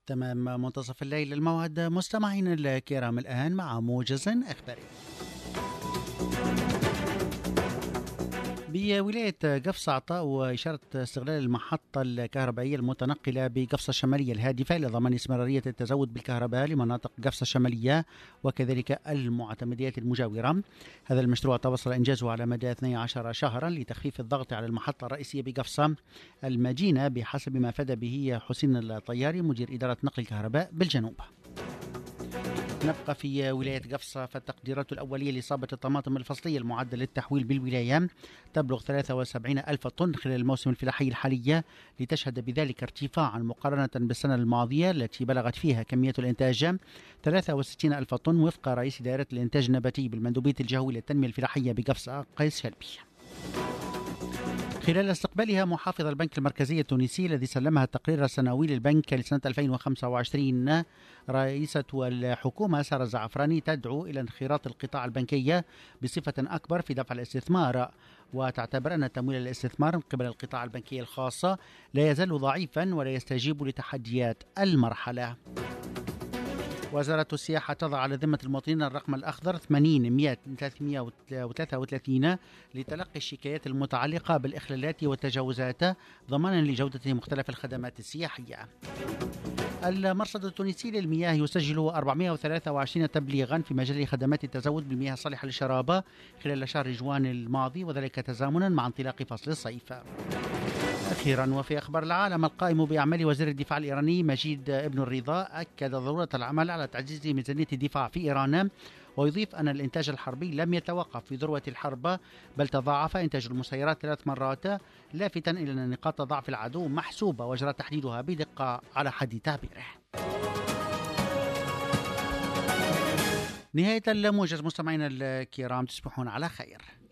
تمام منتصف الليل الموعد مستمعين الكرام الآن مع موجز إخباري. بولاية قفصة أعطاء إشارة استغلال المحطة الكهربائية المتنقلة بقفصة الشمالية الهادفة لضمان استمرارية التزود بالكهرباء لمناطق قفصة الشمالية وكذلك المعتمديات المجاورة. هذا المشروع توصل إنجازه على مدى 12 شهرا لتخفيف الضغط على المحطة الرئيسية بقفصة المدينة بحسب ما فاد به حسين الطياري مدير إدارة نقل الكهرباء بالجنوب. نبقى في ولاية قفصة، فالتقديرات الأولية لإصابة الطماطم الفصلية المعدة للتحويل بالولاية تبلغ 73 ألف طن خلال الموسم الفلاحي الحالية، لتشهد بذلك ارتفاعا مقارنة بالسنة الماضية التي بلغت فيها كمية الإنتاج 63 ألف طن، وفق رئيس دائرة الإنتاج النباتي بالمندوبية الجهوية للتنمية الفلاحية بقفصة قيس شلبي. خلال استقبالها محافظ البنك المركزي التونسي الذي سلمها التقرير السنوي للبنك لسنة 2025، رئيسة الحكومة سارة الزعفراني تدعو إلى انخراط القطاع البنكي بصفة أكبر في دفع الاستثمار، وتعتبر أن تمويل الاستثمار من قبل القطاع البنكي الخاصة لا يزال ضعيفا ولا يستجيب لتحديات المرحلة. وزارة السياحة تضع على ذمة المواطنين الرقم الأخضر 80-100-333 لتلقي الشكايات المتعلقة بالإخلالات والتجاوزات ضمانا لجودة مختلف الخدمات السياحية. المرصد التونسي للمياه يسجل 423 تبليغا في مجال خدمات التزود بالمياه الصالحة للشراب خلال شهر جوان الماضي، وذلك تزامنا مع انطلاق فصل الصيف. أخيرا وفي أخبار العالم، القائم بأعمال وزير الدفاع الإيراني مجيد ابن الرضا أكد ضرورة العمل على تعزيز ميزانية الدفاع في إيران، ويضيف أن الإنتاج الحربي لم يتوقف في ذروة الحرب بل تضاعف إنتاج المسيرات 3 مرات، لافتا إلى أن نقاط ضعف العدو محسوبة وجرى تحديدها بدقة على حد تعبيره. نهاية الموجز مستمعينا الكرام، تصبحون على خير.